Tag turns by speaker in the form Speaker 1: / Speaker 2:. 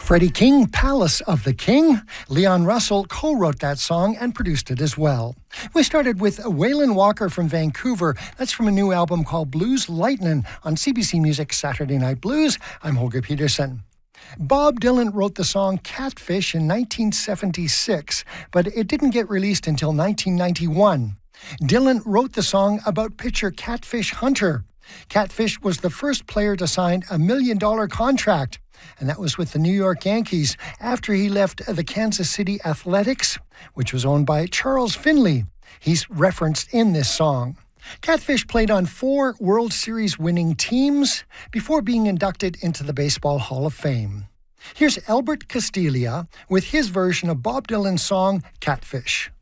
Speaker 1: Freddie King, Palace of the King. Leon Russell co-wrote that song and produced it as well. We started with Waylon Walker from Vancouver. That's from a new album called Blues Lightnin' on CBC Music Saturday Night Blues. I'm Holger Peterson. Bob Dylan wrote the song Catfish in 1976, but it didn't get released until 1991. Dylan wrote the song about pitcher Catfish Hunter. Catfish was the first player to sign a $1 million contract, and that was with the New York Yankees after he left the Kansas City Athletics, which was owned by Charles Finley. He's referenced in this song. Catfish played on 4 World Series winning teams before being inducted into the Baseball Hall of Fame. Here's Albert Castilla with his version of Bob Dylan's song Catfish.